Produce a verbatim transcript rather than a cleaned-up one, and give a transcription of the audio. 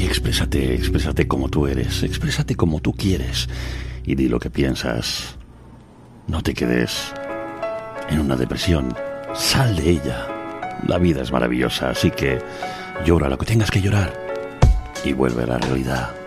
Y exprésate, exprésate como tú eres, exprésate como tú quieres y di lo que piensas. No te quedes en una depresión, sal de ella. La vida es maravillosa, así que llora lo que tengas que llorar y vuelve a la realidad.